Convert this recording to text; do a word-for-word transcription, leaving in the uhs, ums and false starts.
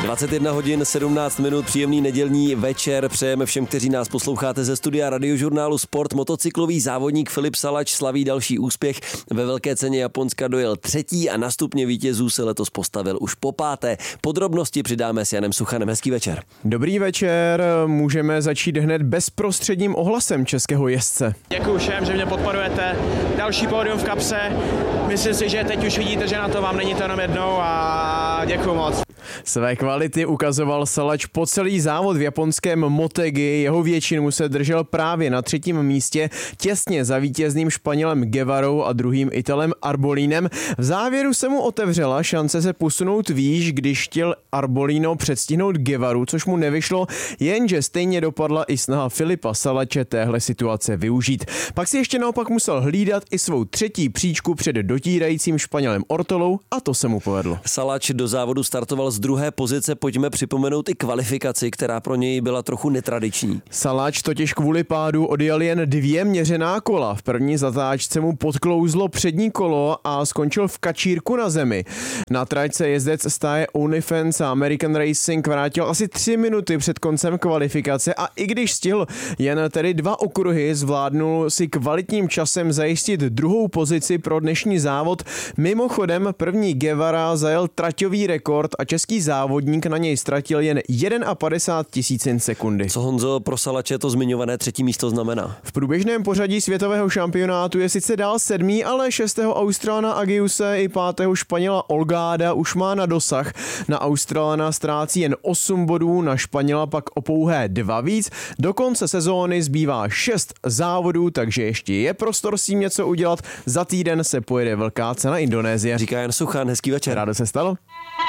dvacet jedna hodin sedmnáct minut, příjemný nedělní večer přejeme všem, kteří nás posloucháte ze studia Radiožurnálu Sport. Motocyklový závodník Filip Salač slaví další úspěch. Ve velké ceně Japonska dojel třetí a na stupně vítězů se letos postavil už po páté. Podrobnosti přidáme s Janem Suchanem. Hezký večer. Dobrý večer, můžeme začít hned bezprostředním ohlasem českého jezdce. Děkuji všem, že mě podporujete. Další pódium v kapse. Myslím si, že teď už vidíte, že na to vám není to jenom jednou a děkuji moc. Své kvality ukazoval Salač po celý závod v japonském Motegi. Jeho většinu se držel právě na třetím místě, těsně za vítězným Španělem Guevarou a druhým Italem Arbolínem. V závěru se mu otevřela šance se posunout výš, když chtěl Arbolino předstihnout Guevaru, což mu nevyšlo, jenže stejně dopadla i snaha Filipa Salače téhle situace využít. Pak si ještě naopak musel hlídat i svou třetí příčku před dotírajícím Španělem Ortolou a to se mu povedlo. Salač do závodu startoval z druhé pozice, pojďme připomenout i kvalifikaci, která pro něj byla trochu netradiční. Salač totiž kvůli pádu odjel jen dvě měřená kola. V první zatáčce mu podklouzlo přední kolo a skončil v kačírku na zemi. Na trať se jezdec stáje Onlyfans a American Racing vrátil asi tři minuty před koncem kvalifikace a i když stihl jen tedy dva okruhy, zvládnul si kvalitním časem zajistit druhou pozici pro dnešní závod. Mimochodem první Guevara zajel traťový rekord a český závodník na něj ztratil jen padesát jedna tisícin sekundy. Co, Honzo, pro Salače to zmiňované třetí místo znamená? V průběžném pořadí světového šampionátu je sice dál sedmý, ale šestého Australana Agiuse i pátého Španěla Olgáda už má na dosah. Na Australana ztrácí jen osm bodů, na Španěla pak o pouhé dva víc. Do konce sezóny zbývá šest závodů, takže ještě je prostor s tím něco udělat. Za týden se pojede velká cena Indonésie. Říká Jan Suchan, hezký večer. Rádo se stalo.